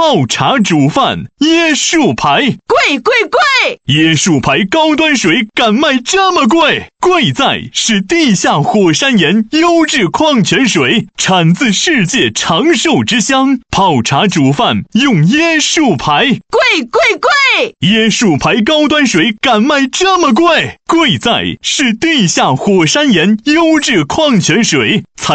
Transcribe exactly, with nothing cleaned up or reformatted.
泡茶煮饭椰树牌， 贵贵贵！ 椰树牌高端水敢卖这么贵？贵在是地下火山岩优质矿泉水，产自世界长寿之乡。泡茶煮饭用椰树牌， 贵贵贵！ 椰树牌高端水敢卖这么贵？贵在是地下火山岩优质矿泉水。